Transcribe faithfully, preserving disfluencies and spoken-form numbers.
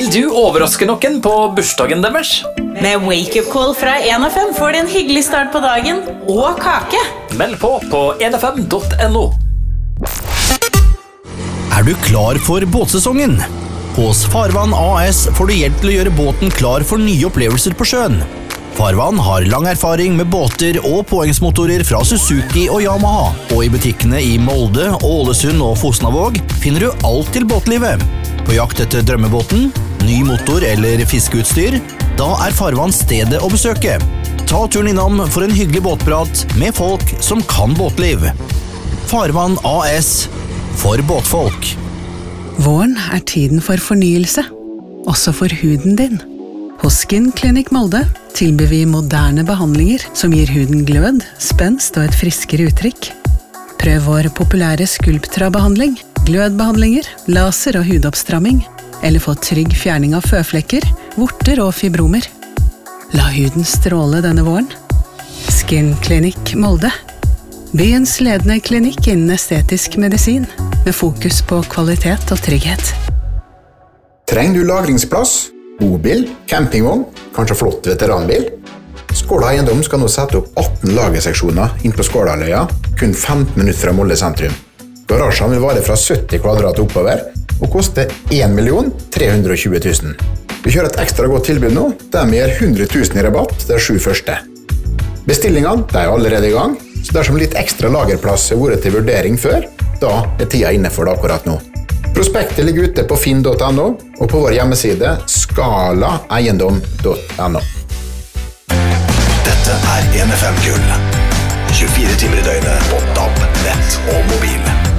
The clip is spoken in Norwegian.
Vil du overraske noen på bursdagen deres? Med wake-up call fra en F M får du en hyggelig start på dagen og kake. Meld på på en f m punktum no. Er du klar for båtsesongen? Hos Farvann A S får du hjelp til å gjøre båten klar for nye opplevelser på sjøen. Farvann har lang erfaring med båter og påhengsmotorer fra Suzuki og Yamaha, og i butikkene i Molde, Ålesund og Fosnavåg finner du alt til båtlivet. På jakt etter drømmebåten, ny motor eller fiskeutstyr, da er Farvann stedet å besøke. Ta turen innom for en hyggelig båtprat med folk som kan båtliv. Farvann A S for båtfolk. Våren er tiden for fornyelse, også for huden din. Hos Skin Clinic Molde tilbyr vi moderne behandlinger som gir huden glød, spenst og et friskere uttrykk. Prøv vår populære Sculptra-behandling, glødbehandlinger, laser og hudoppstramming, eller få trygg fjerning av føflekker, vorter og fibromer. La huden stråle denne våren. Skin Clinic Molde. Byens ledende klinikk innen estetisk medisin, med fokus på kvalitet og trygghet. Trenger du lagringsplass? Bobil, campingvogn, kanskje flott veteranbil? Skåla Eiendom skal nå sette opp atten lagerseksjoner inn på Skålaløya, kun femten minutter fra Molde sentrum. Garasjen vil vare fra sytti kvadrat oppover, og koste en million tre hundre og tjue tusen. Vi kjører et ekstra godt tilbud nå, der vi gir hundre tusen i rabatt de sju første. Bestillingene de er allerede i gang, så dersom litt ekstra lagerplass har vært til vurdering før, da er tida inne for det akkurat nå. Prospektet ligger ute på finn punktum no og på vår hjemmeside skala eiendom punktum no. Dette er en F M-gull. tjuefire timer i døgnet på D A B, nett og mobil.